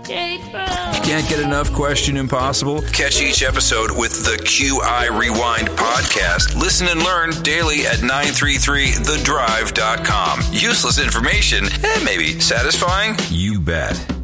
Can't get enough Question Impossible? Catch each episode with the QI Rewind podcast. Listen and learn daily at 933thedrive.com. Useless information, maybe satisfying? You bet.